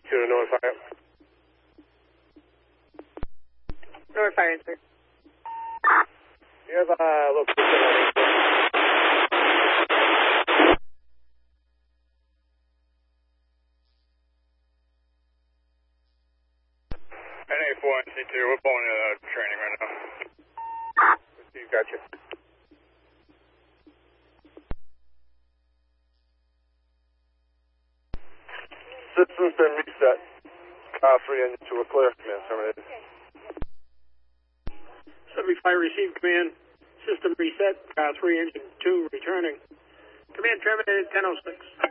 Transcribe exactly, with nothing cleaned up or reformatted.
to North Fire. North Fire, sir. You have a location. N A four and C two, we're pulling into uh, training right now. Steve, gotcha. System's been reset. Car three engine two are clear. Command terminated. seventy-five received command. System reset. Car three engine two returning. Command terminated ten oh six.